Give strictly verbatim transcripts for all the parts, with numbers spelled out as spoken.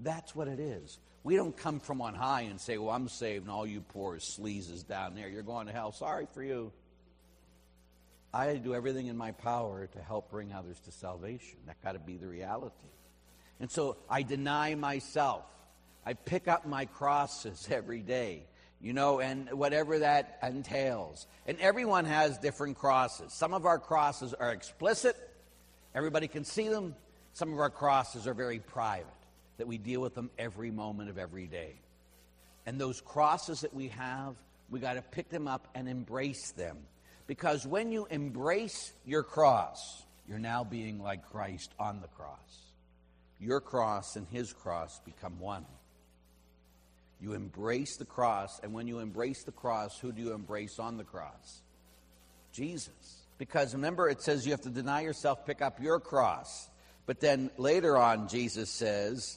That's what it is. We don't come from on high and say, well, I'm saved, and all you poor sleazes down there, you're going to hell. Sorry for you. I do everything in my power to help bring others to salvation. That got to be the reality. And so I deny myself. I pick up my crosses every day, you know, and whatever that entails. And everyone has different crosses. Some of our crosses are explicit. Everybody can see them. Some of our crosses are very private, that we deal with them every moment of every day. And those crosses that we have, we got to pick them up and embrace them. Because when you embrace your cross, you're now being like Christ on the cross. Your cross and his cross become one. You embrace the cross, and when you embrace the cross, who do you embrace on the cross? Jesus. Because remember, it says you have to deny yourself, pick up your cross. But then later on, Jesus says,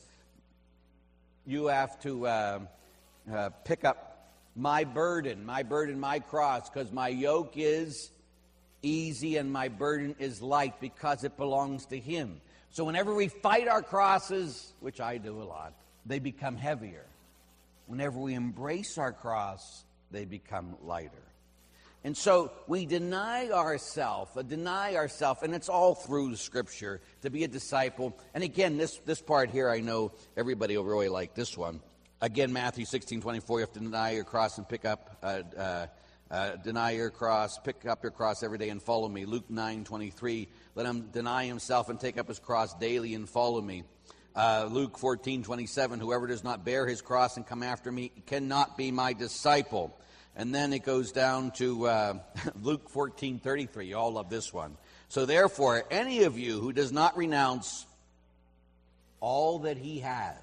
you have to uh, uh, pick up my burden, my burden, my cross, because my yoke is easy and my burden is light because it belongs to him. So whenever we fight our crosses, which I do a lot, they become heavier. Whenever we embrace our cross, they become lighter. And so we deny ourselves, deny ourselves, and it's all through the Scripture, to be a disciple. And again, this, this part here, I know everybody will really like this one. Again, Matthew sixteen twenty-four, you have to deny your cross and pick up, uh, uh, uh, deny your cross, pick up your cross every day and follow me. Luke nine twenty-three, let him deny himself and take up his cross daily and follow me. Uh, Luke fourteen twenty-seven, whoever does not bear his cross and come after me cannot be my disciple. And then it goes down to uh, Luke fourteen thirty-three. You all love this one. So therefore, any of you who does not renounce all that he has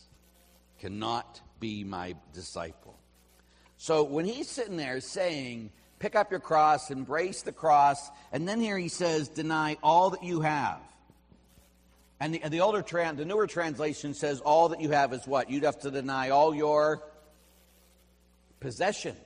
cannot be my disciple. So when he's sitting there saying, pick up your cross, embrace the cross, and then here he says, deny all that you have. And the, the older, tran, the newer translation says, all that you have is what? You'd have to deny all your possessions.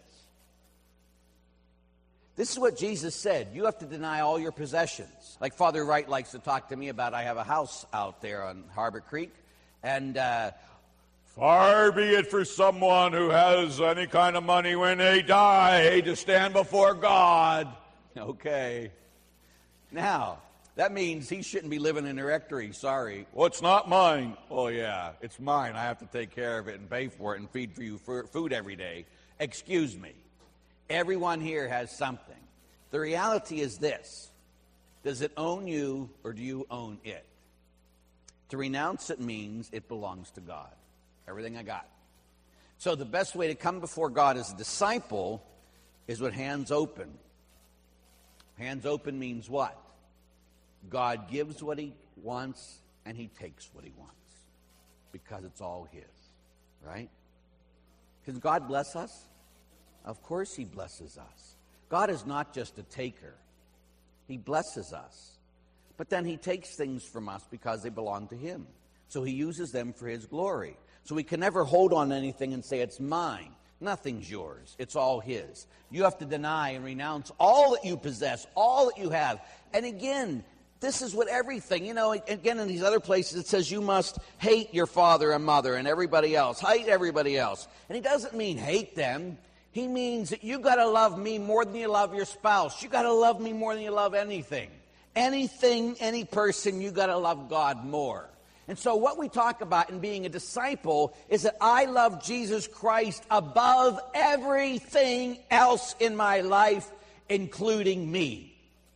This is what Jesus said. You have to deny all your possessions. Like Father Wright likes to talk to me about, I have a house out there on Harbor Creek, and uh, far be it for someone who has any kind of money when they die to stand before God. Okay. Now, that means he shouldn't be living in a rectory. Sorry. Well, it's not mine. Oh, yeah, it's mine. I have to take care of it and pay for it and feed for you for food every day. Excuse me. Everyone here has something. The reality is this. Does it own you or do you own it? To renounce it means it belongs to God. Everything I got. So the best way to come before God as a disciple is with hands open. Hands open means what? God gives what he wants and he takes what he wants. Because it's all his. Right? Can God bless us? Of course he blesses us. God is not just a taker. He blesses us. But then he takes things from us because they belong to him. So he uses them for his glory. So we can never hold on to anything and say, it's mine. Nothing's yours. It's all his. You have to deny and renounce all that you possess, all that you have. And again, this is what everything, you know, again in these other places it says you must hate your father and mother and everybody else. Hate everybody else. And he doesn't mean hate them. He means that you got to love me more than you love your spouse. You got to love me more than you love anything. Anything, any person, you got to love God more. And so what we talk about in being a disciple is that I love Jesus Christ above everything else in my life, including me.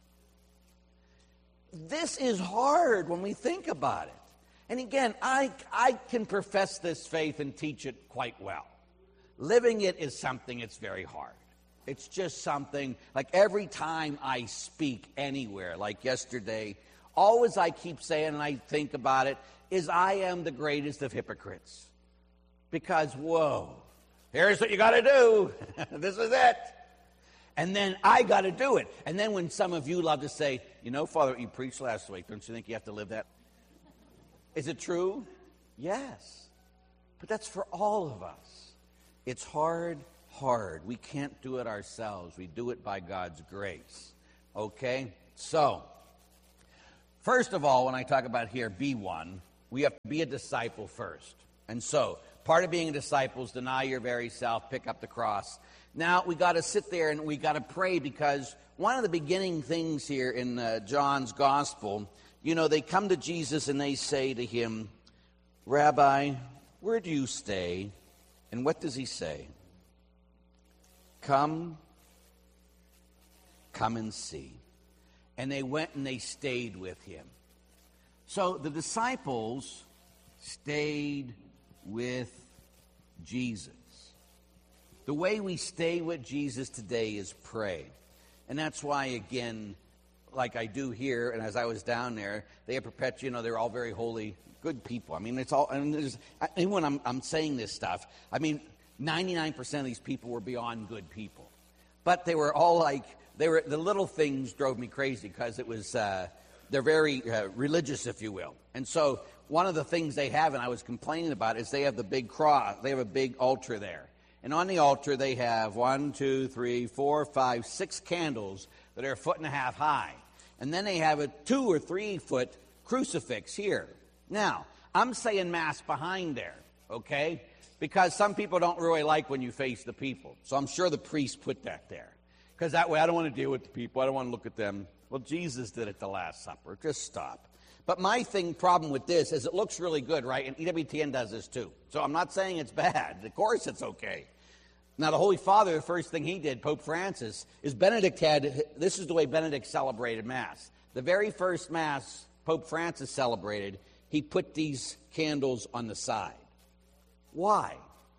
This is hard when we think about it. And again, I, I can profess this faith and teach it quite well. Living it is something that's very hard. It's just something, like every time I speak anywhere, like yesterday, always I keep saying, and I think about it, is I am the greatest of hypocrites. Because, whoa, here's what you got to do. This is it. And then I got to do it. And then when some of you love to say, you know, Father, you preached last week, don't you think you have to live that? Is it true? Yes. But that's for all of us. It's hard, hard. We can't do it ourselves. We do it by God's grace. Okay? So, first of all, when I talk about here, be one, we have to be a disciple first. And so, part of being a disciple is deny your very self, pick up the cross. Now, we got to sit there and we got to pray, because one of the beginning things here in uh, John's gospel, you know, they come to Jesus and they say to him, Rabbi, where do you stay? And what does he say? Come, come and see. And they went and they stayed with him. So the disciples stayed with Jesus. The way we stay with Jesus today is pray. And that's why, again, like I do here, and as I was down there, they have perpetual, you know, they're all very holy, good people. I mean, it's all, and there's, and when I'm, I'm saying this stuff, I mean, ninety-nine percent of these people were beyond good people. But they were all like, they were, the little things drove me crazy, because it was, uh, they're very uh, religious, if you will. And so one of the things they have, and I was complaining about, is they have the big cross, they have a big altar there. And on the altar, they have one, two, three, four, five, six candles that are a foot and a half high. And then they have a two or three foot crucifix here. Now, I'm saying Mass behind there, okay? Because some people don't really like when you face the people. So I'm sure the priest put that there. Because that way I don't want to deal with the people. I don't want to look at them. Well, Jesus did it the Last Supper. Just stop. But my thing, problem with this is it looks really good, right? And E W T N does this too. So I'm not saying it's bad. Of course it's okay. Now, the Holy Father, the first thing he did, Pope Francis, is Benedict had, this is the way Benedict celebrated Mass. The very first Mass Pope Francis celebrated, he put these candles on the side. Why?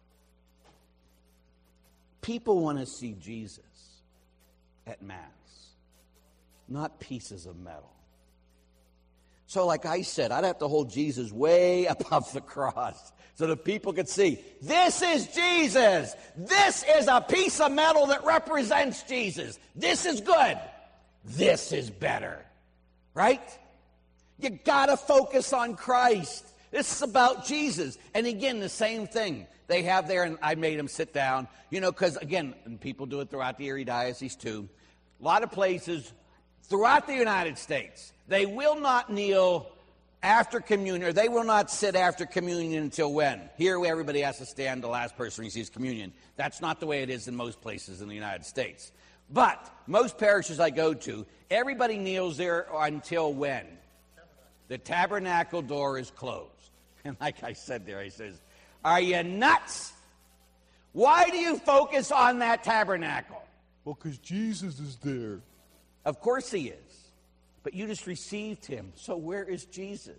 People want to see Jesus at Mass, not pieces of metal. So like I said, I'd have to hold Jesus way above the cross so that people could see, this is Jesus. This is a piece of metal that represents Jesus. This is good. This is better. Right? You got to focus on Christ. This is about Jesus. And again, the same thing they have there, and I made them sit down, you know, because again, and people do it throughout the Erie Diocese too. A lot of places throughout the United States, they will not kneel after communion, or they will not sit after communion until when? Here, everybody has to stand, the last person receives communion. That's not the way it is in most places in the United States. But most parishes I go to, everybody kneels there until when? The tabernacle door is closed. And like I said there, I says, are you nuts? Why do you focus on that tabernacle? Well, because Jesus is there. Of course he is. But you just received him. So where is Jesus?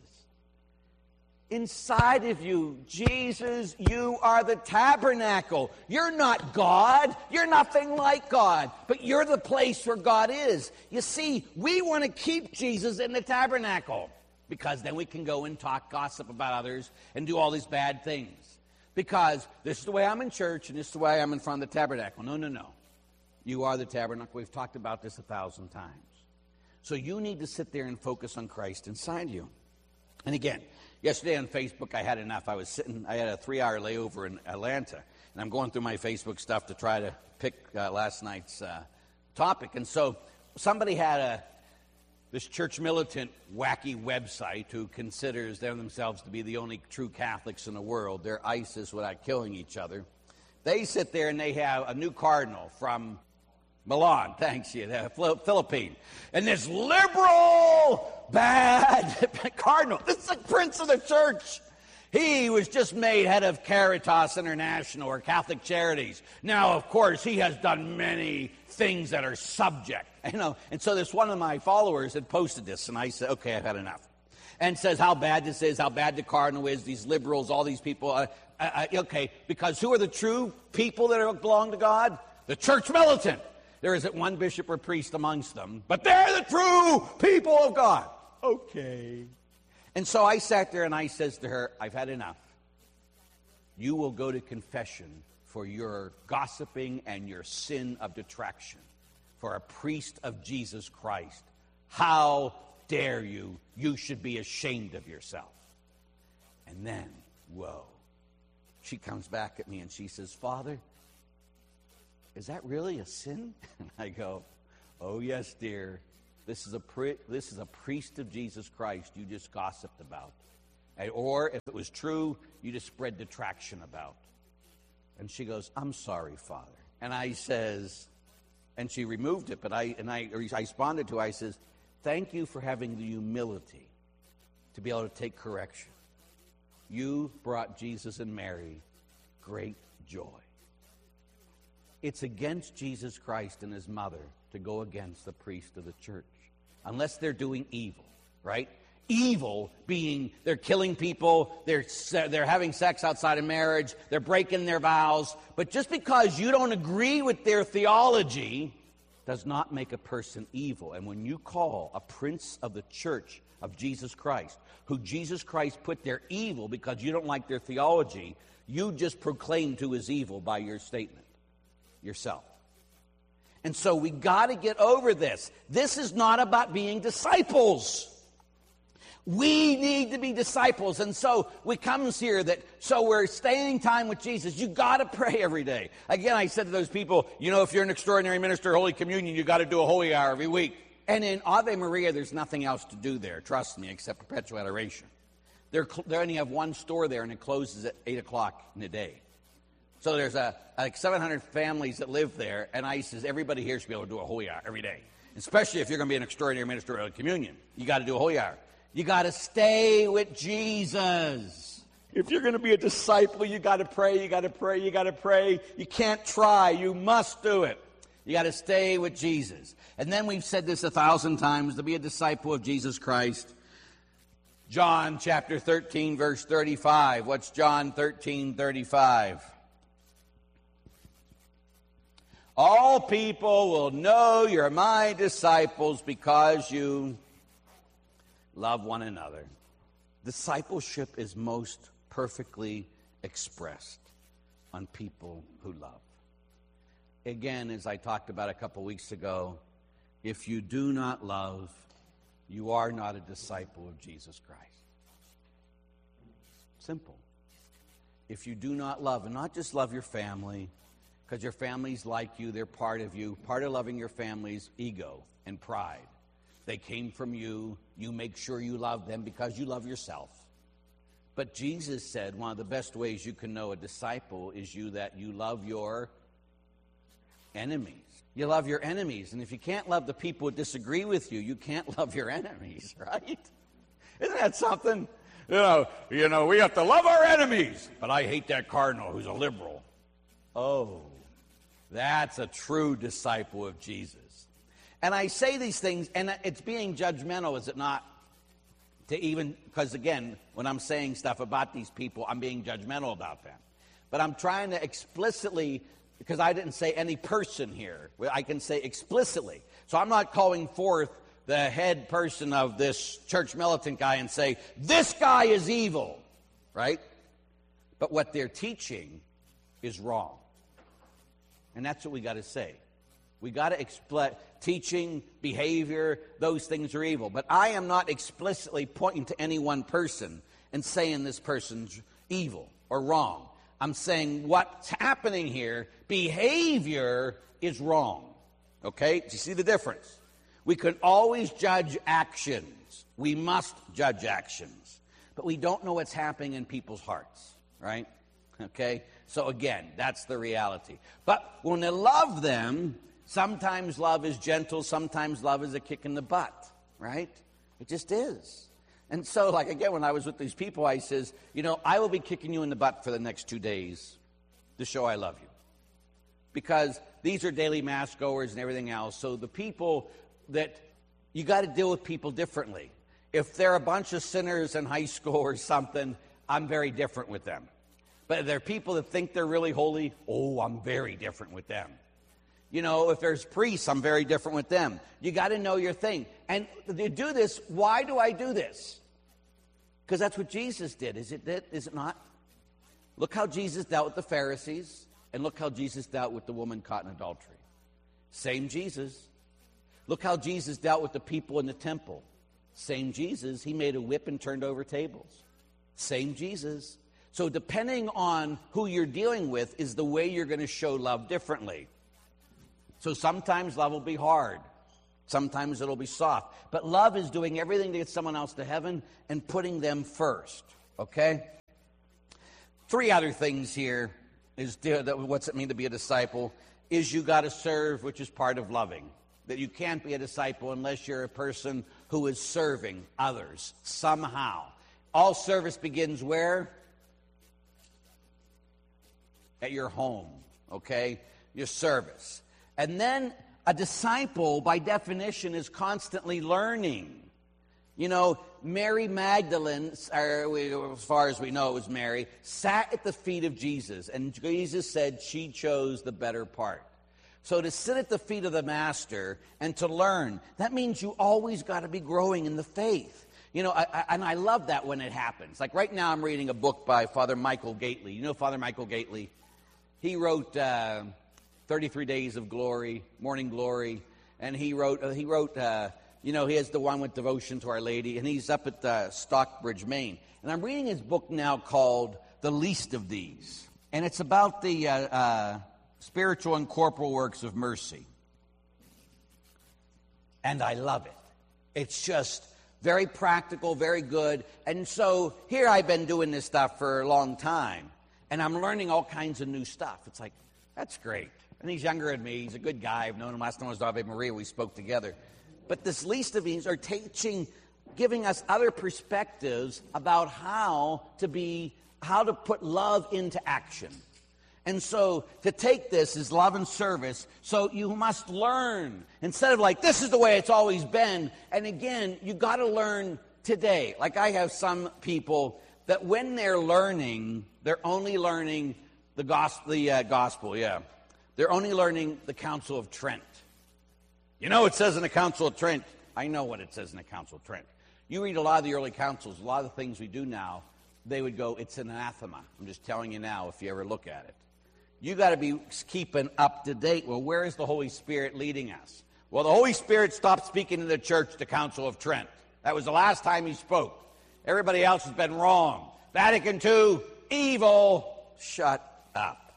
Inside of you, Jesus, you are the tabernacle. You're not God. You're nothing like God. But you're the place where God is. You see, we want to keep Jesus in the tabernacle, because then we can go and talk gossip about others and do all these bad things. Because this is the way I'm in church and this is the way I'm in front of the tabernacle. No, no, no. You are the tabernacle. We've talked about this a thousand times. So you need to sit there and focus on Christ inside you. And again, yesterday on Facebook, I had enough. I was sitting, I had a three-hour layover in Atlanta, and I'm going through my Facebook stuff to try to pick uh, last night's uh, topic. And so somebody had a this church militant wacky website who considers them themselves to be the only true Catholics in the world. They're ISIS without killing each other. They sit there and they have a new cardinal from Milan, thanks you, the Philippine. And this liberal, bad cardinal, this is the prince of the church. He was just made head of Caritas International, or Catholic Charities. Now, of course, he has done many things that are subject. You know, and so this one of my followers had posted this, and I said, okay, I've had enough. And says how bad this is, how bad the cardinal is, these liberals, all these people. Uh, uh, okay, because who are the true people that belong to God? The church militant. There isn't one bishop or priest amongst them, but they're the true people of God. Okay. And so I sat there and I says to her, I've had enough. You will go to confession for your gossiping and your sin of detraction for a priest of Jesus Christ. How dare you? You should be ashamed of yourself. And then, whoa, she comes back at me and she says, Father, is that really a sin? And I go, oh, yes, dear. This is a pri- this is a priest of Jesus Christ you just gossiped about. Or if it was true, you just spread detraction about. And she goes, I'm sorry, Father. And I says, and she removed it, but I and I, I responded to her, I says, thank you for having the humility to be able to take correction. You brought Jesus and Mary great joy. It's against Jesus Christ and his mother to go against the priest of the church, unless they're doing evil, right? Evil being they're killing people, they're they're having sex outside of marriage, they're breaking their vows. But just because you don't agree with their theology does not make a person evil. And when you call a prince of the church of Jesus Christ, who Jesus Christ put there evil because you don't like their theology, you just proclaimed who is evil by your statement yourself. And so we got to get over this. This is not about being disciples. We need to be disciples. And so we comes here that, so we're staying time with Jesus. You got to pray every day. Again, I said to those people, you know, if you're an extraordinary minister of Holy Communion, you got to do a holy hour every week. And in Ave Maria, there's nothing else to do there, trust me, except perpetual adoration. They're, they only have one store there, and it closes at eight o'clock in the day. So there's a, like seven hundred families that live there, and I says, everybody here should be able to do a holy hour every day. Especially if you're going to be an extraordinary minister of Holy Communion. You got to do a holy hour. You got to stay with Jesus. If you're going to be a disciple, you got to pray, you got to pray, you got to pray. You can't try, you must do it. You got to stay with Jesus. And then we've said this a thousand times, to be a disciple of Jesus Christ. John chapter thirteen, verse thirty-five. What's John thirteen, thirty-five? All people will know you're my disciples because you love one another. Discipleship is most perfectly expressed on people who love. Again, as I talked about a couple weeks ago, if you do not love, you are not a disciple of Jesus Christ. Simple. If you do not love, and not just love your family, because your family's like you, they're part of you. Part of loving your family's ego and pride. They came from you. You make sure you love them because you love yourself. But Jesus said one of the best ways you can know a disciple is you that you love your enemies. You love your enemies. And if you can't love the people who disagree with you, you can't love your enemies, right? Isn't that something? You know, you know, we have to love our enemies. But I hate that cardinal who's a liberal. Oh, that's a true disciple of Jesus. And I say these things, and it's being judgmental, is it not? To even, because again, when I'm saying stuff about these people, I'm being judgmental about them. But I'm trying to explicitly, because I didn't say any person here, I can say explicitly. So I'm not calling forth the head person of this church militant guy and say, this guy is evil, right? But what they're teaching is wrong. And that's what we got to say. We got to explain teaching, behavior, those things are evil. But I am not explicitly pointing to any one person and saying this person's evil or wrong. I'm saying what's happening here, behavior is wrong. Okay? Do you see the difference? We can always judge actions. We must judge actions. But we don't know what's happening in people's hearts, right? Okay? So again, that's the reality. But when they love them, sometimes love is gentle, sometimes love is a kick in the butt, right? It just is. And so, like, again, when I was with these people, I says, you know, I will be kicking you in the butt for the next two days to show I love you. Because these are daily mass goers and everything else. So the people that, you got to deal with people differently. If they're a bunch of sinners in high school or something, I'm very different with them. But if they're people that think they're really holy, oh, I'm very different with them. You know, if there's priests, I'm very different with them. You got to know your thing. And to do this, why do I do this? Because that's what Jesus did. Is it, is it not? Look how Jesus dealt with the Pharisees, and look how Jesus dealt with the woman caught in adultery. Same Jesus. Look how Jesus dealt with the people in the temple. Same Jesus. He made a whip and turned over tables. Same Jesus. So depending on who you're dealing with is the way you're going to show love differently. So sometimes love will be hard. Sometimes it'll be soft. But love is doing everything to get someone else to heaven and putting them first. Okay? Three other things here is what's it mean to be a disciple, is you got to serve, which is part of loving. That you can't be a disciple unless you're a person who is serving others somehow. All service begins where? At your home, okay? Your service. And then a disciple, by definition, is constantly learning. You know, Mary Magdalene, or as far as we know it was Mary, sat at the feet of Jesus, and Jesus said she chose the better part. So to sit at the feet of the Master and to learn, that means you always got to be growing in the faith. You know, I, I, and I love that when it happens. Like right now I'm reading a book by Father Michael Gately. You know Father Michael Gately? He wrote uh, thirty-three Days of Glory, Morning Glory, and he wrote, uh, he wrote, uh, you know, he has the one with Devotion to Our Lady, and he's up at uh, Stockbridge, Maine. And I'm reading his book now called The Least of These. And it's about the uh, uh, spiritual and corporal works of mercy. And I love it. It's just very practical, very good. And so here I've been doing this stuff for a long time. And I'm learning all kinds of new stuff. It's like, that's great. And he's younger than me. He's a good guy. I've known him last time I was Ave Maria. We spoke together. But this least of these are teaching, giving us other perspectives about how to be, how to put love into action. And so to take this is love and service. So you must learn. Instead of like, this is the way it's always been. And again, you got to learn today. Like I have some people that when they're learning, they're only learning the gospel, the uh, gospel, yeah. They're only learning the Council of Trent. You know, it says in the Council of Trent. I know what it says in the Council of Trent. You read a lot of the early councils, a lot of the things we do now, they would go, it's an anathema. I'm just telling you now if you ever look at it. You got to be keeping up to date. Well, where is the Holy Spirit leading us? Well, the Holy Spirit stopped speaking in the church, the Council of Trent. That was the last time he spoke. Everybody else has been wrong. Vatican Two, evil. Shut up.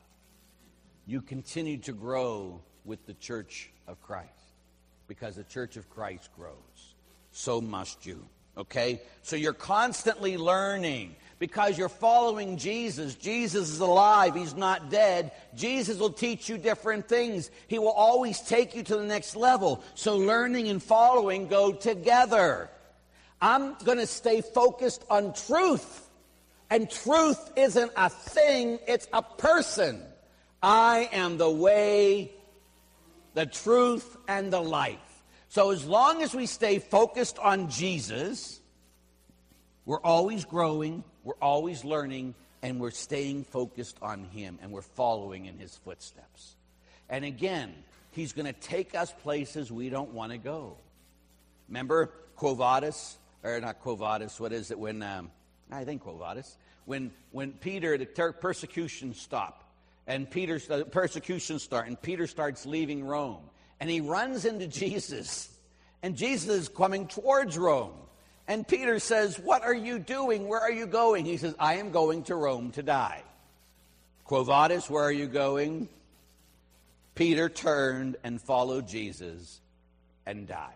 You continue to grow with the Church of Christ because the Church of Christ grows. So must you. Okay? So you're constantly learning because you're following Jesus. Jesus is alive. He's not dead. Jesus will teach you different things. He will always take you to the next level. So learning and following go together. I'm going to stay focused on truth. And truth isn't a thing, it's a person. I am the way, the truth, and the life. So as long as we stay focused on Jesus, we're always growing, we're always learning, and we're staying focused on Him, and we're following in His footsteps. And again, He's going to take us places we don't want to go. Remember Quo Vadis? Or not Quo Vadis, what is it when, um, I think Quo Vadis. When, when Peter, the ter- persecution stopped, and Peter's the persecution start, and Peter starts leaving Rome, and he runs into Jesus, and Jesus is coming towards Rome, and Peter says, "What are you doing? Where are you going?" He says, "I am going to Rome to die." Quo Vadis, where are you going? Peter turned and followed Jesus and died.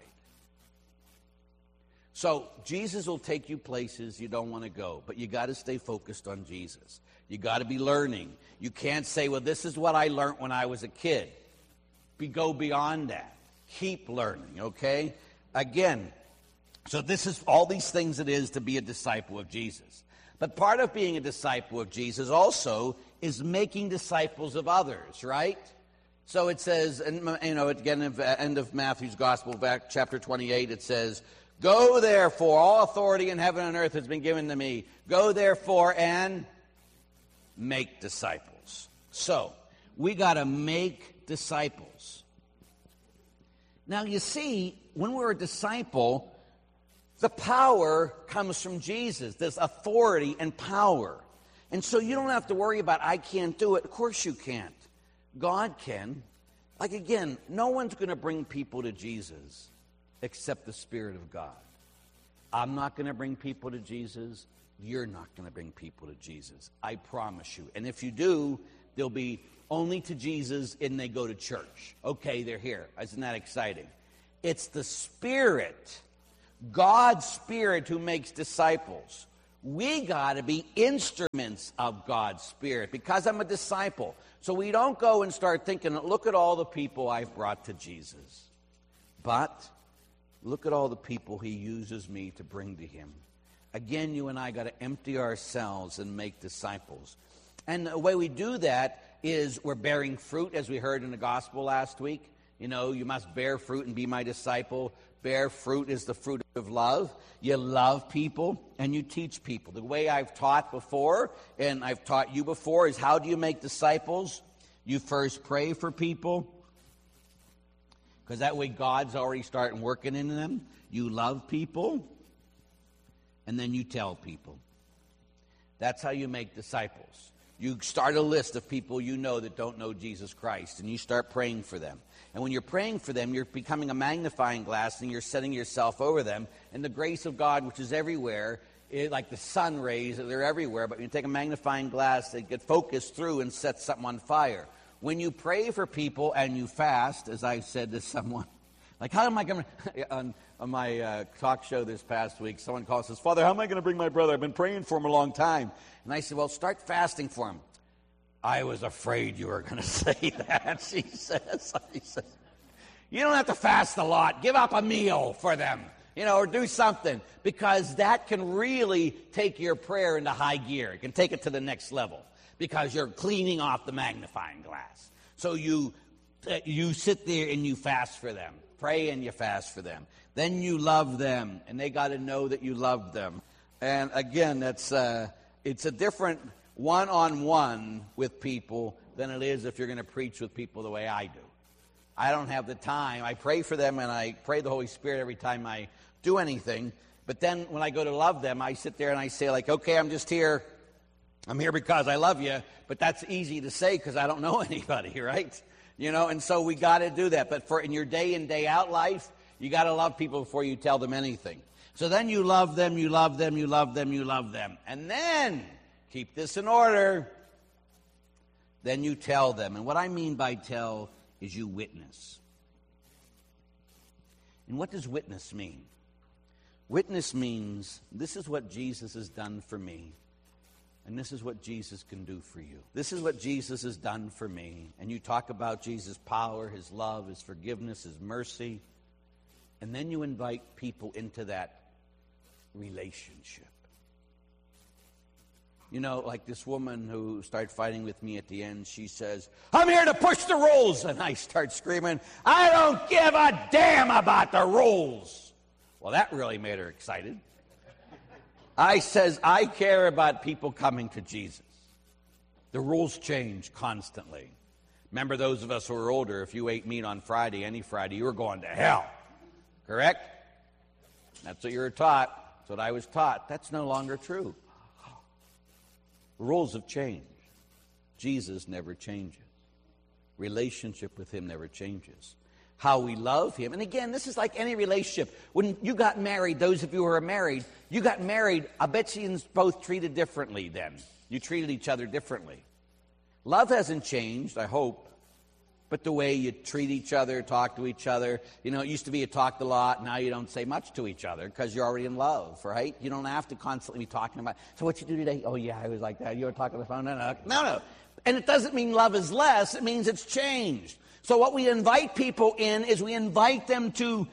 So Jesus will take you places you don't want to go, but you got to stay focused on Jesus. You got to be learning. You can't say, well, this is what I learned when I was a kid. Be, go beyond that. Keep learning, okay? Again, so this is all these things it is to be a disciple of Jesus. But part of being a disciple of Jesus also is making disciples of others, right? So it says, and you know, again, at the end of Matthew's Gospel, back chapter twenty-eight, it says, "Go therefore, all authority in heaven and earth has been given to me. Go therefore and make disciples." So, we got to make disciples. Now, you see, when we're a disciple, the power comes from Jesus. There's authority and power. And so you don't have to worry about, I can't do it. Of course you can't. God can. Like, again, no one's going to bring people to Jesus except the Spirit of God. I'm not going to bring people to Jesus. You're not going to bring people to Jesus. I promise you. And if you do, they'll be only to Jesus and they go to church. Okay, they're here. Isn't that exciting? It's the Spirit, God's Spirit, who makes disciples. We got to be instruments of God's Spirit because I'm a disciple. So we don't go and start thinking, look at all the people I've brought to Jesus. But look at all the people he uses me to bring to him. Again, you and I got to empty ourselves and make disciples. And the way we do that is we're bearing fruit, as we heard in the gospel last week. You know, you must bear fruit and be my disciple. Bear fruit is the fruit of love. You love people and you teach people. The way I've taught before, and I've taught you before, is how do you make disciples? You first pray for people, because that way God's already starting working in them. You love people, and then you tell people. That's how you make disciples. You start a list of people you know that don't know Jesus Christ, and you start praying for them. And when you're praying for them, you're becoming a magnifying glass, and you're setting yourself over them. And the grace of God, which is everywhere, it, like the sun rays, they're everywhere. But when you take a magnifying glass, they get focused through and set something on fire. When you pray for people and you fast, as I said to someone, like, how am I going to, on, on my uh, talk show this past week, someone calls and says, Father, how am I going to bring my brother? I've been praying for him a long time. And I said, well, start fasting for him. I was afraid you were going to say that, she says. I said, you don't have to fast a lot. Give up a meal for them, you know, or do something, because that can really take your prayer into high gear. It can take it to the next level because you're cleaning off the magnifying glass. So you uh, you sit there and you fast for them. Pray and you fast for them. Then you love them, and they got to know that you love them. And again, that's uh, it's a different one-on-one with people than it is if you're going to preach with people the way I do. I don't have the time. I pray for them, and I pray the Holy Spirit every time I do anything. But then when I go to love them, I sit there and I say, like, okay, I'm just here. I'm here because I love you. But that's easy to say because I don't know anybody, right? You know, and so we got to do that. But for in your day in, day out life, you got to love people before you tell them anything. So then you love them, you love them, you love them, you love them. And then, keep this in order, then you tell them. And what I mean by tell is you witness. And what does witness mean? Witness means this is what Jesus has done for me, and this is what Jesus can do for you. This is what Jesus has done for me. And you talk about Jesus' power, his love, his forgiveness, his mercy, and then you invite people into that relationship. You know, like this woman who started fighting with me at the end, she says, I'm here to push the rules. And I start screaming, I don't give a damn about the rules. Well, that really made her excited. I says, I care about people coming to Jesus. The rules change constantly. Remember, those of us who are older, if you ate meat on Friday, any Friday, you were going to hell. Correct? That's what you were taught. That's what I was taught. That's no longer true. The rules have changed. Jesus never changes. Relationship with him never changes. How we love him. And again, this is like any relationship. When you got married, those of you who are married, you got married, I bet you both treated differently then. You treated each other differently. Love hasn't changed, I hope. But the way you treat each other, talk to each other, you know, it used to be you talked a lot, now you don't say much to each other because you're already in love, right? You don't have to constantly be talking about, so what you do today? Oh, yeah, I was like that. You were talking on the phone? No, no, no, no. And it doesn't mean love is less. It means it's changed. So what we invite people in is we invite them to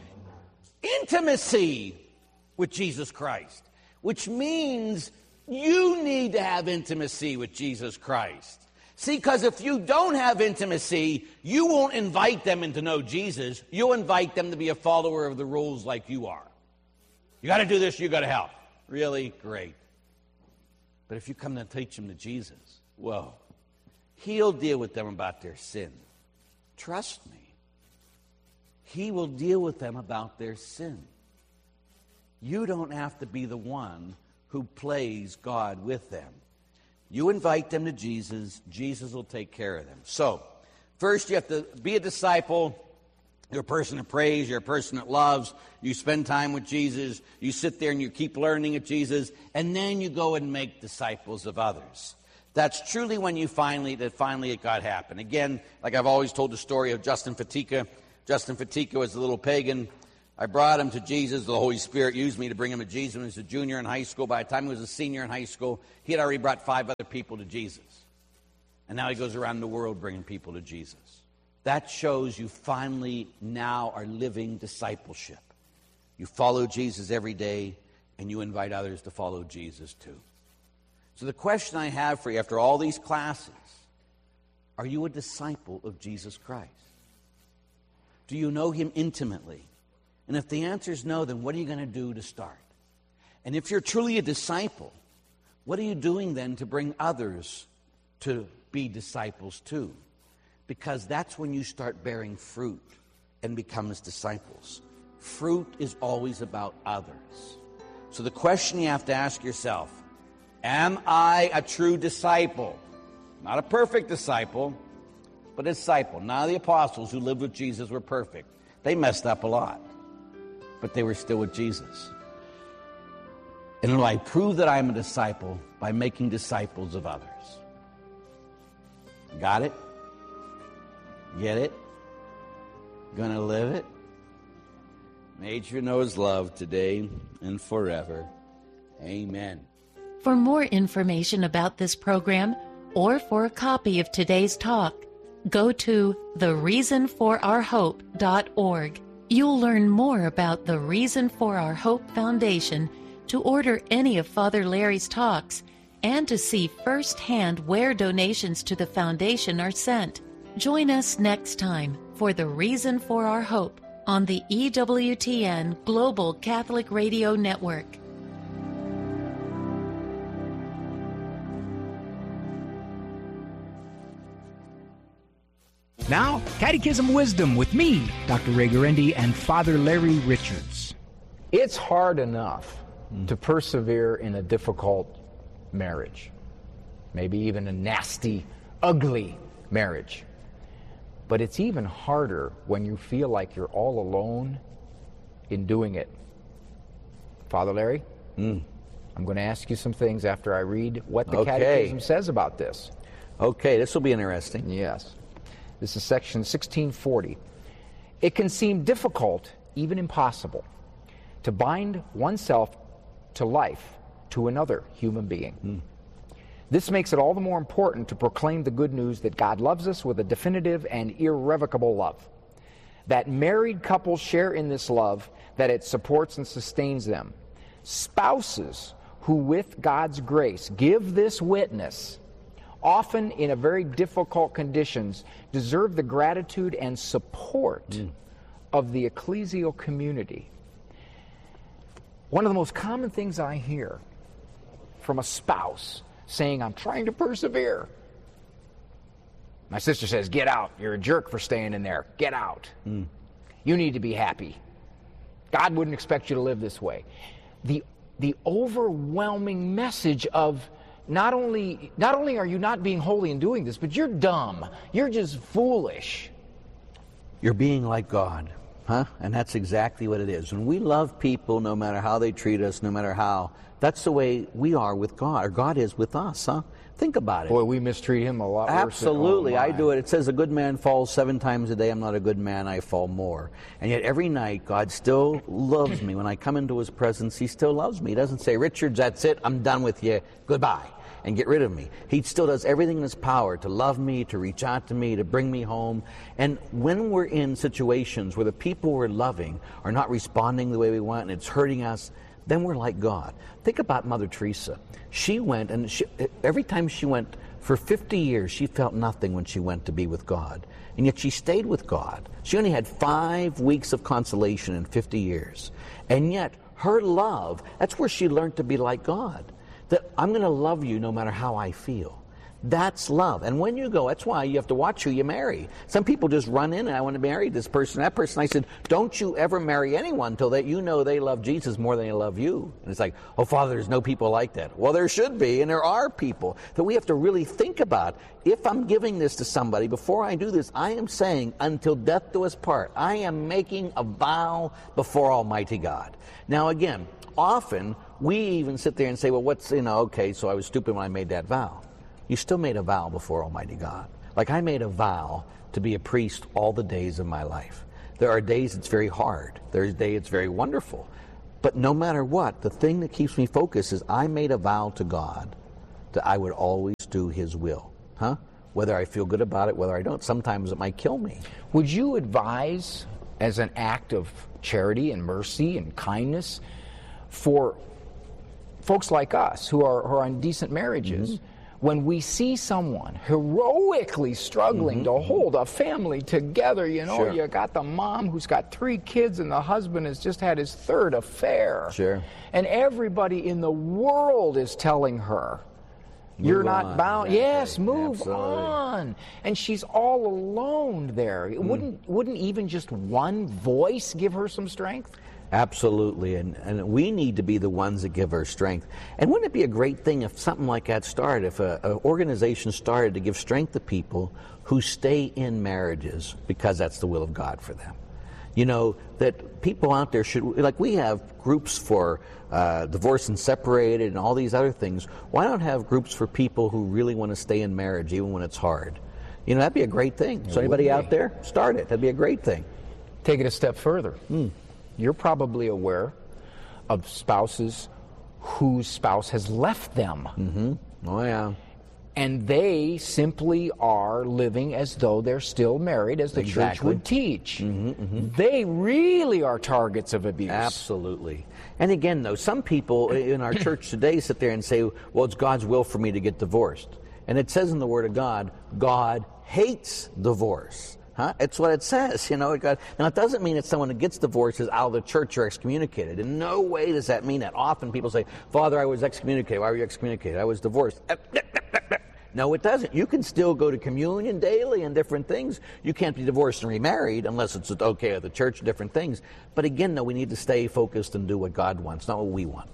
intimacy with Jesus Christ, which means you need to have intimacy with Jesus Christ. See, because if you don't have intimacy, you won't invite them in to know Jesus. You'll invite them to be a follower of the rules like you are. You got to do this, you got to help. Really? Great. But if you come to teach them to Jesus, whoa, he'll deal with them about their sin. Trust me. He will deal with them about their sin. You don't have to be the one who plays God with them. You invite them to Jesus. Jesus will take care of them. So, first you have to be a disciple. You're a person that prays. You're a person that loves. You spend time with Jesus. You sit there and you keep learning at Jesus. And then you go and make disciples of others. That's truly when you finally, that finally it got happen. Again, like I've always told the story of Justin Fatica. Justin Fatica was a little pagan. I brought him to Jesus. The Holy Spirit used me to bring him to Jesus when he was a junior in high school. By the time he was a senior in high school, he had already brought five other people to Jesus. And now he goes around the world bringing people to Jesus. That shows you finally now are living discipleship. You follow Jesus every day, and you invite others to follow Jesus too. So the question I have for you after all these classes, are you a disciple of Jesus Christ? Do you know him intimately? And if the answer is no, then what are you going to do to start? And if you're truly a disciple, what are you doing then to bring others to be disciples too? Because that's when you start bearing fruit and become as disciples. Fruit is always about others. So the question you have to ask yourself, am I a true disciple? Not a perfect disciple, but a disciple. None of the apostles who lived with Jesus were perfect. They messed up a lot, but they were still with Jesus. And will I prove that I am a disciple by making disciples of others? Got it? Get it? Gonna live it? Nature knows love today and forever. Amen. For more information about this program or for a copy of today's talk, go to the reason for our hope dot org. You'll learn more about the Reason for Our Hope Foundation, to order any of Father Larry's talks, and to see firsthand where donations to the foundation are sent. Join us next time for the Reason for Our Hope on the E W T N Global Catholic Radio Network. Now, Catechism Wisdom with me, Doctor Ray Guarendi, and Father Larry Richards. It's hard enough mm. to persevere in a difficult marriage, maybe even a nasty, ugly marriage. But it's even harder when you feel like you're all alone in doing it. Father Larry, mm. I'm going to ask you some things after I read what the okay. Catechism says about this. Okay, this will be interesting. Yes. This is section sixteen forty. It can seem difficult, even impossible, to bind oneself to life to another human being. Mm. This makes it all the more important to proclaim the good news that God loves us with a definitive and irrevocable love. That married couples share in this love, that it supports and sustains them. Spouses who, with God's grace, give this witness, often in a very difficult conditions, deserve the gratitude and support mm. of the ecclesial community. One of the most common things I hear from a spouse saying, I'm trying to persevere. My sister says, get out. You're a jerk for staying in there. Get out. Mm. You need to be happy. God wouldn't expect you to live this way. The, the overwhelming message of Not only, not only are you not being holy in doing this, but you're dumb. You're just foolish. You're being like God, huh? And that's exactly what it is. When we love people, no matter how they treat us, no matter how, that's the way we are with God, or God is with us, huh? Think about it. Boy, we mistreat him a lot worse. Absolutely. Than, oh I do it. It says a good man falls seven times a day. I'm not a good man. I fall more. And yet every night, God still loves me. When I come into his presence, he still loves me. He doesn't say, Richards, that's it. I'm done with you. Goodbye. And get rid of me. He still does everything in his power to love me, to reach out to me, to bring me home. And when we're in situations where the people we're loving are not responding the way we want and it's hurting us, then we're like God. Think about Mother Teresa. She went, and she, every time she went, for fifty years, she felt nothing when she went to be with God. And yet she stayed with God. She only had five weeks of consolation in fifty years. And yet her love, that's where she learned to be like God. That I'm going to love you no matter how I feel. That's love. And when you go, that's why you have to watch who you marry. Some people just run in and I want to marry this person, that person. I said, don't you ever marry anyone until that you know they love Jesus more than they love you. And it's like, oh, Father, there's no people like that. Well, there should be, and there are people that we have to really think about. If I'm giving this to somebody, before I do this, I am saying, until death do us part, I am making a vow before Almighty God. Now, again, often we even sit there and say, well, what's, you know, okay, so I was stupid when I made that vow. You still made a vow before Almighty God. Like I made a vow to be a priest all the days of my life. There are days it's very hard. There's days it's very wonderful. But no matter what, the thing that keeps me focused is I made a vow to God that I would always do His will. Huh? Whether I feel good about it, whether I don't, sometimes it might kill me. Would you advise, as an act of charity and mercy and kindness, for folks like us who are, who are in decent marriages, mm-hmm. when we see someone heroically struggling mm-hmm. to hold a family together, you know, sure. you got the mom who's got three kids and the husband has just had his third affair. Sure. And everybody in the world is telling her, move you're not on, bound. Exactly. Yes, move Absolutely. on. And she's all alone there. Mm. Wouldn't wouldn't even just one voice give her some strength? Absolutely, and, and we need to be the ones that give her strength. And wouldn't it be a great thing if something like that started, if an organization started to give strength to people who stay in marriages because that's the will of God for them? You know, that people out there should, like we have groups for uh, divorced and separated and all these other things. Why not have groups for people who really want to stay in marriage even when it's hard? You know, that'd be a great thing. It so anybody out there, start it. That'd be a great thing. Take it a step further. Mm. You're probably aware of spouses whose spouse has left them. Mm-hmm. Oh, yeah. And they simply are living as though they're still married, as the exactly. church would teach. Mm-hmm, mm-hmm. They really are targets of abuse. Absolutely. And again, though, some people in our church today sit there and say, well, it's God's will for me to get divorced. And it says in the Word of God, God hates divorce. Huh? It's what it says, you know. It got, now, it doesn't mean that someone who gets divorced is out of the church or excommunicated. In no way does that mean that. Often people say, Father, I was excommunicated. Why were you excommunicated? I was divorced. No, it doesn't. You can still go to communion daily and different things. You can't be divorced and remarried unless it's okay at the church, different things. But again, though, we need to stay focused and do what God wants, not what we want.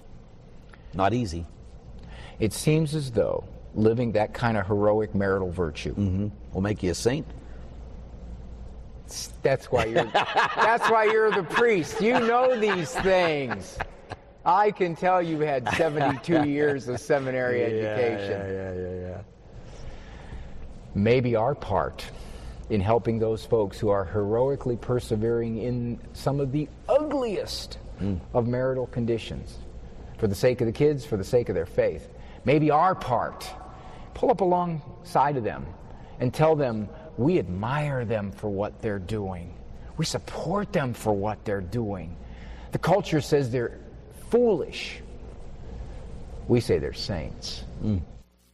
Not easy. It seems as though living that kind of heroic marital virtue mm-hmm. will make you a saint. That's why you're that's why you're the priest. You know these things. I can tell you had seventy-two years of seminary yeah, education. Yeah, yeah, yeah, yeah. Maybe our part in helping those folks who are heroically persevering in some of the ugliest mm. of marital conditions, for the sake of the kids, for the sake of their faith. Maybe our part, pull up alongside of them and tell them, we admire them for what they're doing. We support them for what they're doing. The culture says they're foolish. We say they're saints. Mm.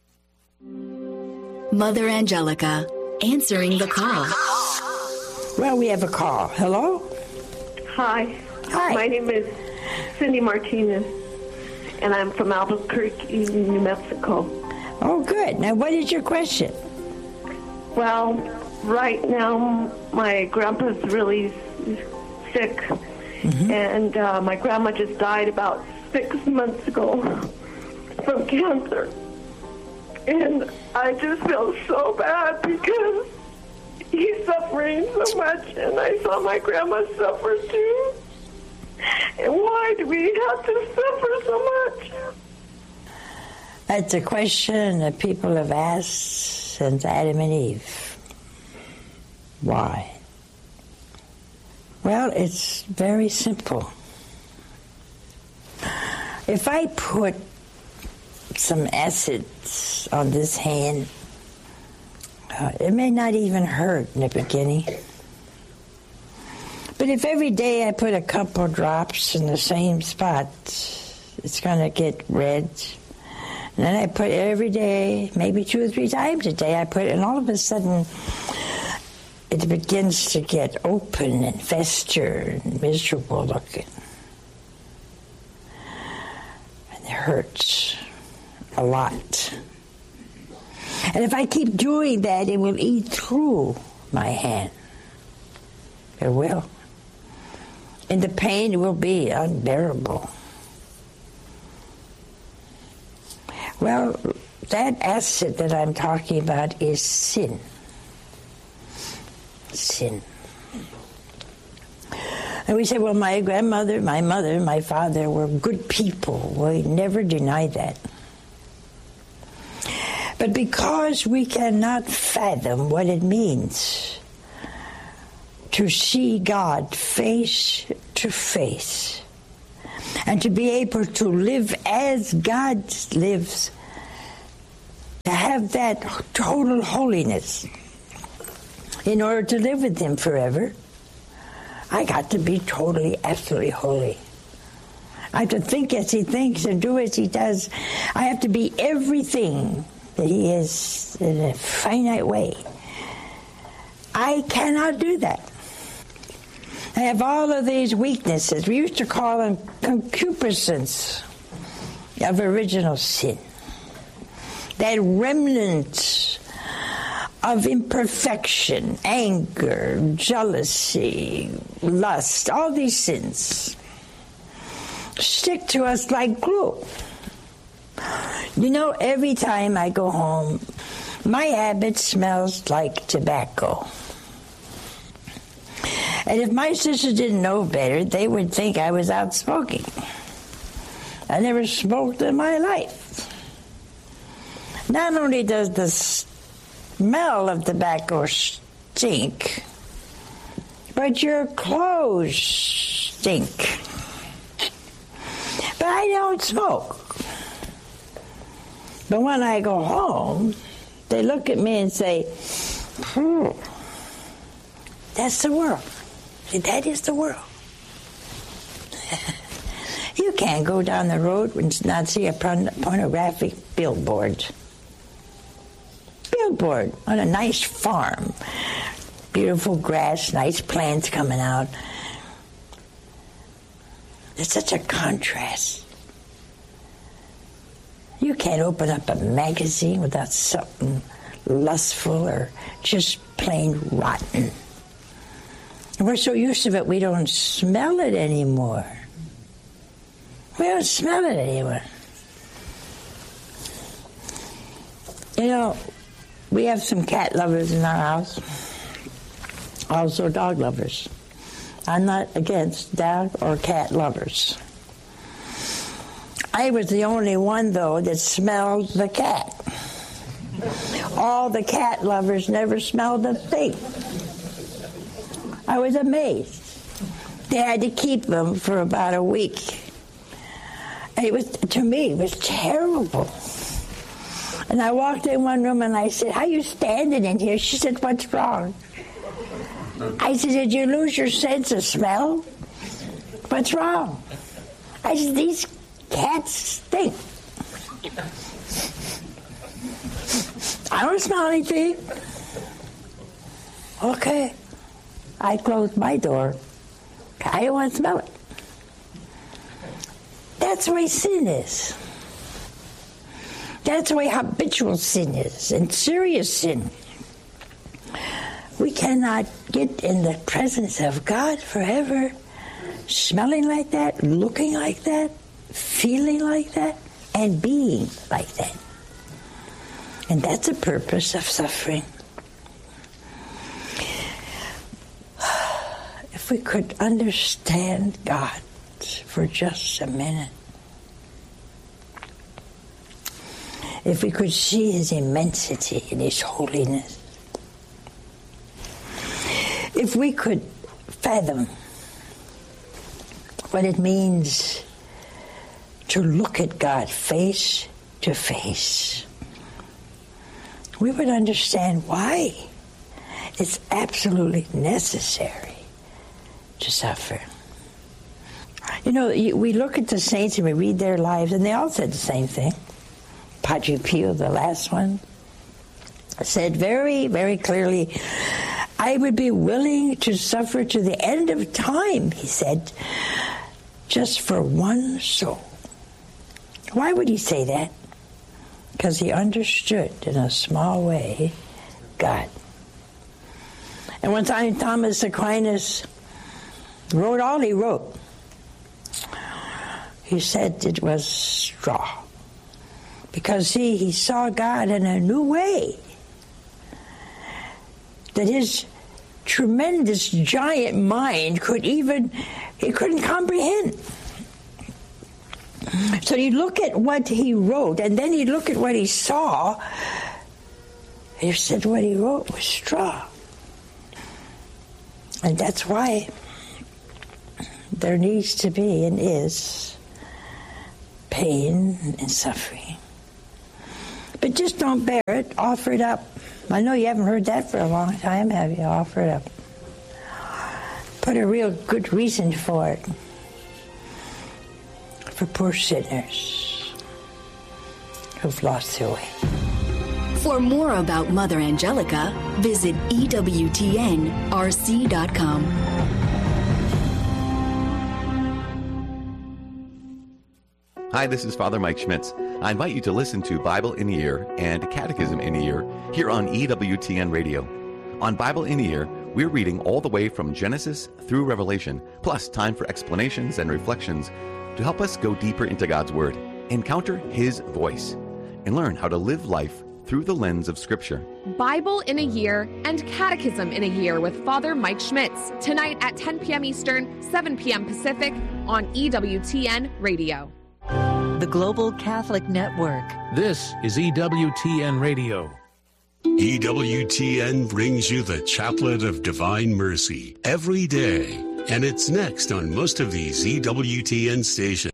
Mother Angelica, answering the call. Well, we have a call. Hello? Hi. Hi. My name is Cindy Martinez, and I'm from Albuquerque, New Mexico. Oh, good. Now, what is your question? Well, right now, my grandpa's really sick, mm-hmm. and uh, my grandma just died about six months ago from cancer. And I just feel so bad because he's suffering so much, and I saw my grandma suffer too. And why do we have to suffer so much? That's a question that people have asked since Adam and Eve. Why? Well, it's very simple. If I put some acids on this hand, uh, it may not even hurt in the beginning. But if every day I put a couple drops in the same spot, it's going to get red. And then I put it every day, maybe two or three times a day, I put it, and all of a sudden it begins to get open and fester and miserable looking. And it hurts a lot. And if I keep doing that, it will eat through my hand. It will. And the pain will be unbearable. Well, that acid that I'm talking about is sin. Sin. And we say, well, my grandmother, my mother, my father were good people. We never deny that. But because we cannot fathom what it means to see God face to face and to be able to live as God lives, to have that total holiness in order to live with Him forever, I got to be totally, absolutely holy. I have to think as He thinks and do as He does. I have to be everything that He is in a finite way. I cannot do that. I have all of these weaknesses. We used to call them concupiscence of original sin. That remnant of imperfection, anger, jealousy, lust, all these sins stick to us like glue. You know, every time I go home, my habit smells like tobacco. And if my sisters didn't know better, they would think I was out smoking. I never smoked in my life. Not only does the smell of tobacco stink, but your clothes stink. But I don't smoke. But when I go home, they look at me and say, hmm, that's the world. That is the world. You can't go down the road and not see a pornographic billboard. Billboard on a nice farm. Beautiful grass, nice plants coming out. There's such a contrast. You can't open up a magazine without something lustful or just plain rotten. We're so used to it, we don't smell it anymore. We don't smell it anymore. You know, we have some cat lovers in our house, also dog lovers. I'm not against dog or cat lovers. I was the only one, though, that smelled the cat. All the cat lovers never smelled a thing. I was amazed. They had to keep them for about a week. And it was, to me, it was terrible. And I walked in one room and I said, "How are you standing in here?" She said, "What's wrong?" I said, "Did you lose your sense of smell? What's wrong?" I said, "These cats stink." I don't smell anything. Okay. I closed my door. I don't want to smell it. That's the way sin is. That's the way habitual sin is, and serious sin. We cannot get in the presence of God forever smelling like that, looking like that, feeling like that, and being like that. And that's the purpose of suffering. If we could understand God for just a minute, if we could see His immensity and His holiness, if we could fathom what it means to look at God face to face, we would understand why it's absolutely necessary to suffer. You know, we look at the saints and we read their lives, and they all said the same thing. Padre Pio, the last one, said very, very clearly, "I would be willing to suffer to the end of time," he said, "just for one soul." Why would he say that? Because he understood in a small way God. And one time Thomas Aquinas wrote all he wrote. He said it was straw. Because, see, he saw God in a new way that his tremendous giant mind could even, he couldn't comprehend. So you look at what he wrote, and then you look at what he saw, he said what he wrote was straw. And that's why there needs to be and is pain and suffering. But just don't bear it. Offer it up. I know you haven't heard that for a long time, have you? Offer it up. Put a real good reason for it. For poor sinners who've lost their way. For more about Mother Angelica, visit E W T N R C dot com. Hi, this is Father Mike Schmitz. I invite you to listen to Bible in a Year and Catechism in a Year here on E W T N Radio. On Bible in a Year, we're reading all the way from Genesis through Revelation, plus time for explanations and reflections to help us go deeper into God's Word, encounter His voice, and learn how to live life through the lens of Scripture. Bible in a Year and Catechism in a Year with Father Mike Schmitz, tonight at ten p.m. Eastern, seven p.m. Pacific on E W T N Radio. The Global Catholic Network. This is E W T N Radio. E W T N brings you the Chaplet of Divine Mercy every day, and it's next on most of these E W T N stations.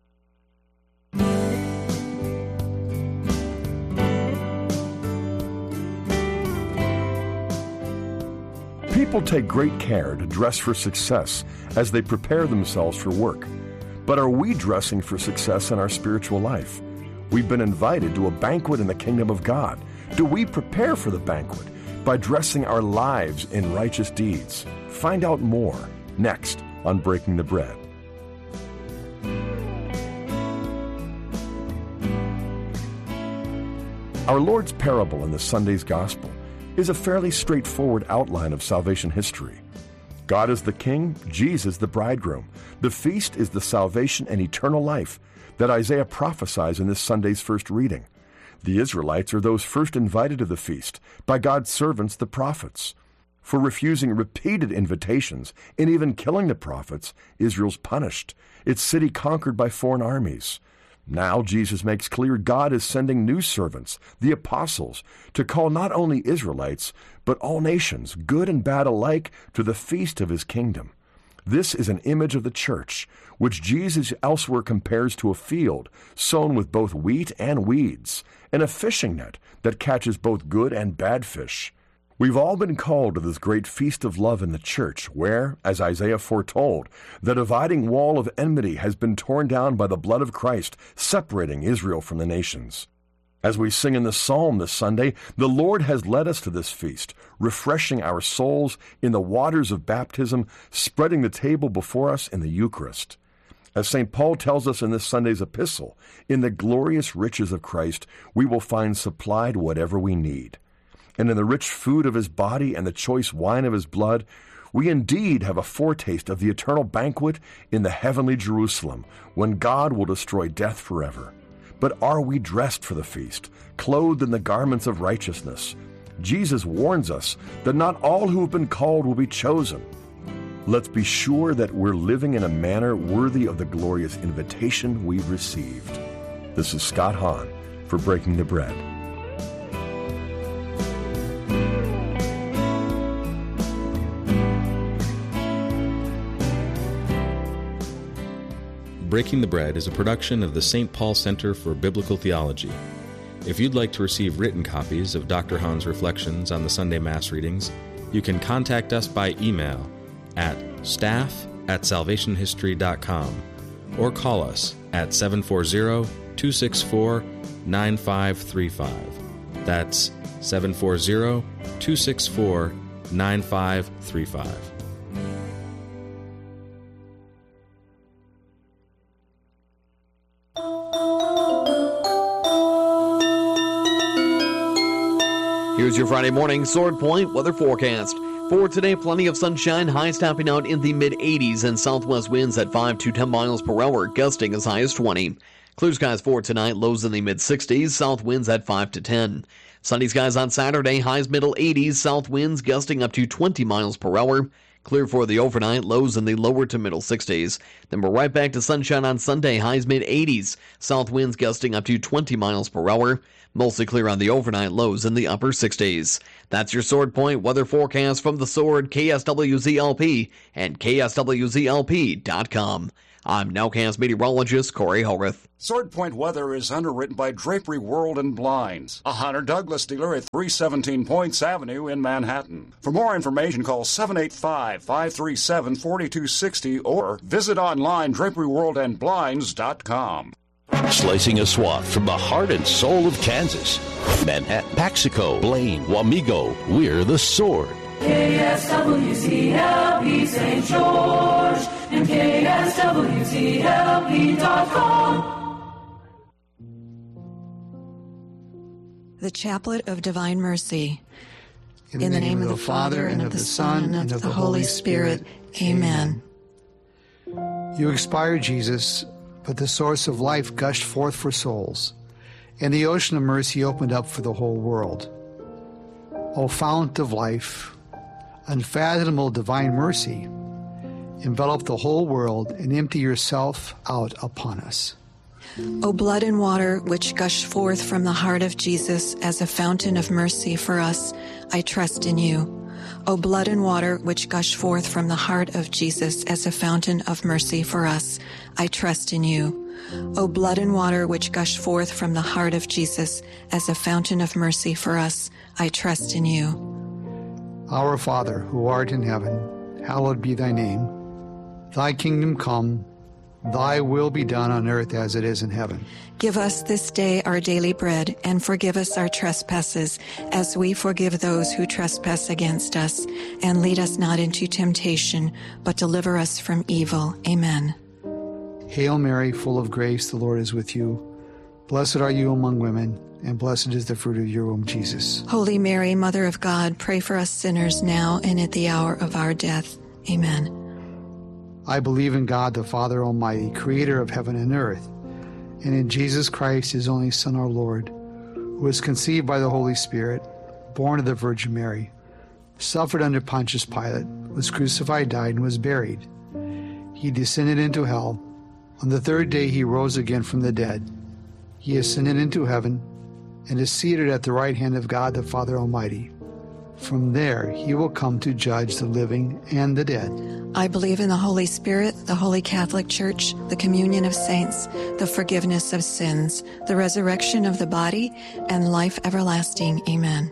People take great care to dress for success as they prepare themselves for work. But are we dressing for success in our spiritual life? We've been invited to a banquet in the kingdom of God. Do we prepare for the banquet by dressing our lives in righteous deeds? Find out more next on Breaking the Bread. Our Lord's parable in this Sunday's Gospel is a fairly straightforward outline of salvation history. God is the King, Jesus the bridegroom. The feast is the salvation and eternal life that Isaiah prophesies in this Sunday's first reading. The Israelites are those first invited to the feast by God's servants, the prophets. For refusing repeated invitations and even killing the prophets, Israel's punished, its city conquered by foreign armies. Now Jesus makes clear God is sending new servants, the apostles, to call not only Israelites, but all nations, good and bad alike, to the feast of his kingdom. This is an image of the church, which Jesus elsewhere compares to a field sown with both wheat and weeds, and a fishing net that catches both good and bad fish. We've all been called to this great feast of love in the church, where, as Isaiah foretold, the dividing wall of enmity has been torn down by the blood of Christ, separating Israel from the nations. As we sing in the psalm this Sunday, the Lord has led us to this feast, refreshing our souls in the waters of baptism, spreading the table before us in the Eucharist. As Saint Paul tells us in this Sunday's epistle, in the glorious riches of Christ, we will find supplied whatever we need. And in the rich food of his body and the choice wine of his blood, we indeed have a foretaste of the eternal banquet in the heavenly Jerusalem, when God will destroy death forever. But are we dressed for the feast, clothed in the garments of righteousness? Jesus warns us that not all who have been called will be chosen. Let's be sure that we're living in a manner worthy of the glorious invitation we've received. This is Scott Hahn for Breaking the Bread. Breaking the Bread is a production of the Saint Paul Center for Biblical Theology. If you'd like to receive written copies of Doctor Hahn's reflections on the Sunday Mass readings, you can contact us by email at staff at salvation history dot com or call us at seven four zero, two six four, nine five three five. That's seven four zero, two six four, nine five three five. Here's your Friday morning Sword Point weather forecast. For today, plenty of sunshine, highs topping out in the mid eighties and southwest winds at five to ten miles per hour, gusting as high as twenty. Clear skies for tonight, lows in the mid sixties, south winds at five to ten. Sunny skies on Saturday, highs middle eighties, south winds gusting up to twenty miles per hour. Clear for the overnight, lows in the lower to middle sixties. Then we're right back to sunshine on Sunday, highs mid-eighties. South winds gusting up to twenty miles per hour. Mostly clear on the overnight, lows in the upper sixties. That's your Sword Point weather forecast from the Sword, K S W Z L P, and K S W Z L P dot com. I'm Nowcast meteorologist Corey Hogarth. Sword Point weather is underwritten by Drapery World and Blinds, a Hunter Douglas dealer at three seventeen Points Avenue in Manhattan. For more information, call seven eight five, five three seven, four two six zero or visit online drapery world and blinds dot com. Slicing a swath from the heart and soul of Kansas. Manhattan, Paxico, Blaine, Wamego, we're the Sword. K S W Z L P Saint George and K S W Z L P dot com. The Chaplet of Divine Mercy. In the, In the name, name of the Father, and of the Son, and of the Holy Spirit. Amen. You expired, Jesus, but the source of life gushed forth for souls, and the ocean of mercy opened up for the whole world. O fount of life, unfathomable divine mercy, envelop the whole world and empty yourself out upon us. O blood and water which gush forth from the heart of Jesus as a fountain of mercy for us, I trust in you. O blood and water which gush forth from the heart of Jesus as a fountain of mercy for us, I trust in you. O blood and water which gush forth from the heart of Jesus as a fountain of mercy for us, I trust in you. Our Father, who art in heaven, hallowed be thy name. Thy kingdom come, thy will be done on earth as it is in heaven. Give us this day our daily bread, and forgive us our trespasses, as we forgive those who trespass against us. And lead us not into temptation, but deliver us from evil. Amen. Hail Mary, full of grace, the Lord is with you. Blessed are you among women, and blessed is the fruit of your womb, Jesus. Holy Mary, Mother of God, pray for us sinners now and at the hour of our death. Amen. I believe in God, the Father Almighty, creator of heaven and earth, and in Jesus Christ, his only Son, our Lord, who was conceived by the Holy Spirit, born of the Virgin Mary, suffered under Pontius Pilate, was crucified, died, and was buried. He descended into hell. On the third day he rose again from the dead. He ascended into heaven and is seated at the right hand of God the Father Almighty. From there he will come to judge the living and the dead. I believe in the Holy Spirit, the Holy Catholic Church, the communion of saints, the forgiveness of sins, the resurrection of the body, and life everlasting. Amen.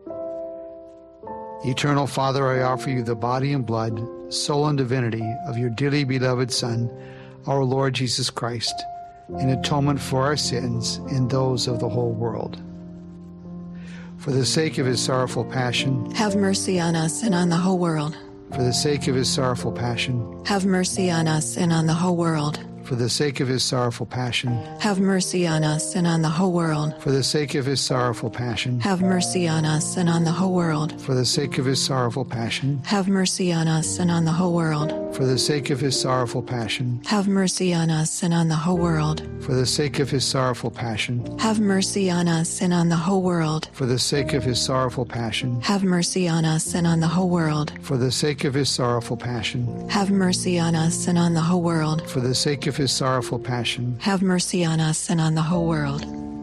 Eternal Father, I offer you the body and blood, soul and divinity of your dearly beloved Son, our Lord Jesus Christ, in atonement for our sins and those of the whole world. For the sake of his sorrowful passion, have mercy on us and on the whole world. For the sake of his sorrowful passion, have mercy on us and on the whole world. For the sake of his sorrowful passion, have mercy on us and on the whole world. For the sake of his sorrowful passion, have mercy on us and on the whole world. For the sake of his sorrowful passion, have mercy on us and on the whole world. For the sake of his sorrowful passion, have mercy on us and on the whole world. For the sake of his sorrowful passion, have mercy on us and on the whole world. For the sake of his sorrowful passion, have mercy on us and on the whole world. For the sake of his sorrowful passion, have mercy on us and on the whole world. For the sake of his sorrowful passion, have mercy on us and on the whole world.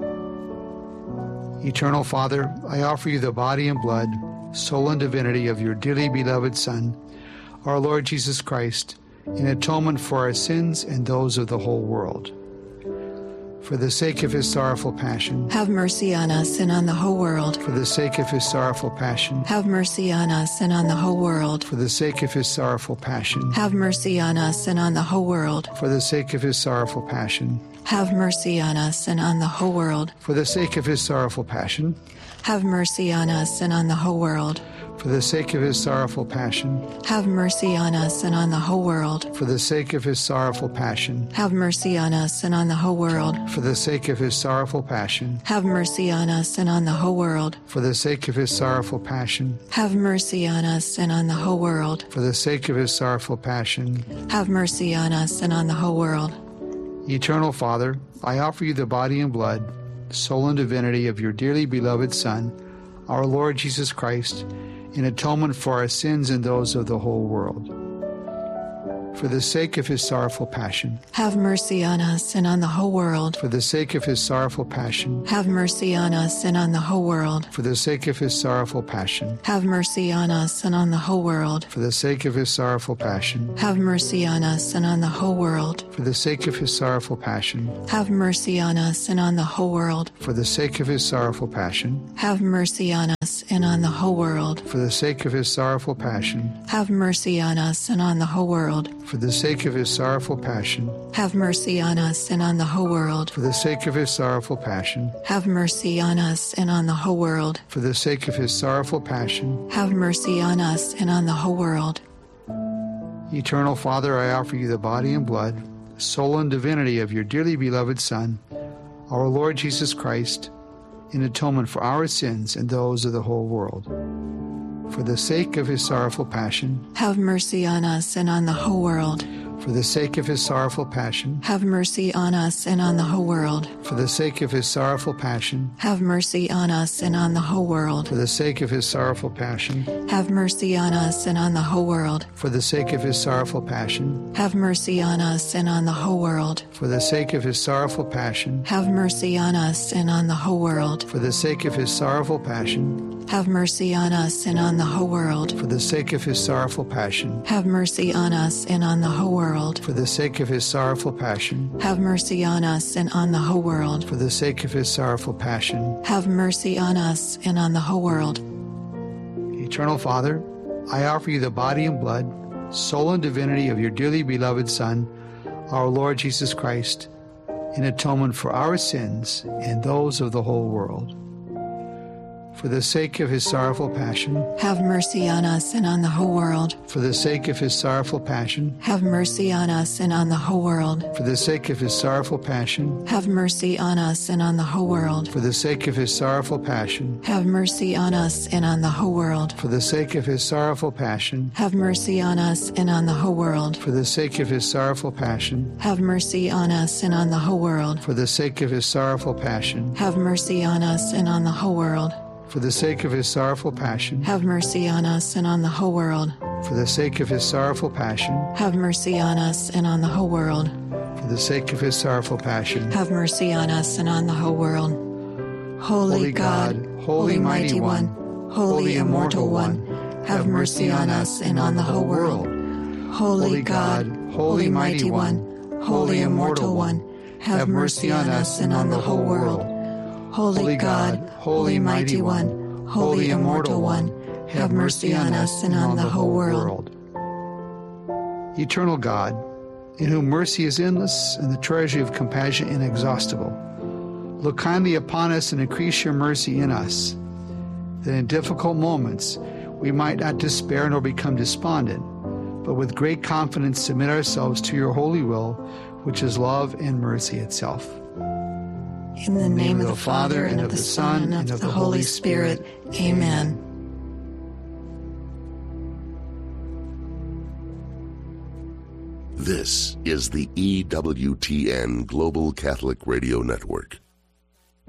Eternal Father, I offer you the body and blood, soul and divinity of your dearly beloved Son, our Lord Jesus Christ, in atonement for our sins and those of the whole world. For the sake of his sorrowful passion, have mercy on us and on the whole world. For the sake of his sorrowful passion, have mercy on us and on the whole world. For the sake of his sorrowful passion, have mercy on us and on the whole world. For the sake of his sorrowful passion, have mercy on us and on the whole world. For the sake of his sorrowful passion, have mercy on us and on the whole world. For the sake of his sorrowful passion, have mercy on us and on the whole world. For the sake of his sorrowful passion, have mercy on us and on the whole world. For the sake of his sorrowful passion, have mercy on us and on the whole world. For the sake of his sorrowful passion, have mercy on us and on the whole world. For the sake of his sorrowful passion, have mercy on us and on the whole world. Eternal Father, I offer you the body and blood, soul and divinity of your dearly beloved Son, our Lord Jesus Christ, in atonement for our sins and those of the whole world. For the sake of his sorrowful passion, have mercy on us and on the whole world. For the sake of his sorrowful passion, have mercy on us and on the whole world. For the sake of his sorrowful passion, have mercy on us and on the whole world. For the sake of his sorrowful passion, have mercy on us and on the whole world. For the sake of his sorrowful passion, have mercy on us and on the whole world. For the sake of his sorrowful passion, have mercy on us and on the whole world. For the sake of his sorrowful passion, have mercy on us and on the whole world. For the sake of his sorrowful passion, have mercy on us and on the whole world. For the sake of his sorrowful passion, have mercy on us and on the whole world. For the sake of his sorrowful passion, have mercy on us and on the whole world. Eternal Father, I offer you the body and blood, soul and divinity of your dearly beloved Son, our Lord Jesus Christ, in atonement for our sins and those of the whole world. For the sake of his sorrowful passion, have mercy on us and on the whole world. For the sake of his sorrowful passion, have mercy on us and on the whole world. For the sake of his sorrowful passion, have mercy on us and on the whole world. For the sake of his sorrowful passion, have mercy on us and on the whole world. For the sake of his sorrowful passion, have mercy on us and on the whole world. For the sake of his sorrowful passion, have mercy on us and on the whole world. For the sake of his sorrowful passion, have mercy on us and on the whole world. For the sake of his sorrowful passion, have mercy on us and on the whole world. For the sake of his sorrowful passion, have mercy on us and on the whole world. For the sake of his sorrowful passion, have mercy on us and on the whole world. Eternal Father, I offer you the body and blood, soul and divinity of your dearly beloved Son, our Lord Jesus Christ, in atonement for our sins and those of the whole world. For the sake of his sorrowful passion, have mercy on us and on the whole world. For the sake of his sorrowful passion, have mercy on us and on the whole world. For the sake of his sorrowful passion, have mercy on us and on the whole world. For the sake of his sorrowful passion, have mercy on us and on the whole world. For the sake of his sorrowful passion, have mercy on us and on the whole world. For the sake of his sorrowful passion, have mercy on us and on the whole world. For the sake of his sorrowful passion, have mercy on us and on the whole world. For the sake of his sorrowful passion, have mercy on us and on the whole world. For the sake of his sorrowful passion, have mercy on us and on the whole world. For the sake of his sorrowful passion, have mercy on us and on the whole world. Holy, Holy God, God, Holy Mighty One, Holy Immortal One, have mercy on us and on the whole world. Holy God, Holy Mighty One, Holy Immortal One, have mercy on us and on the whole world. Holy God, Holy Mighty One, Holy Immortal One, have mercy on us and on the whole world. Eternal God, in whom mercy is endless and the treasury of compassion inexhaustible, look kindly upon us and increase your mercy in us, that in difficult moments we might not despair nor become despondent, but with great confidence submit ourselves to your holy will, which is love and mercy itself. In the name of the Father, and of the Son, and of the Holy Spirit. Amen. This is the E W T N Global Catholic Radio Network.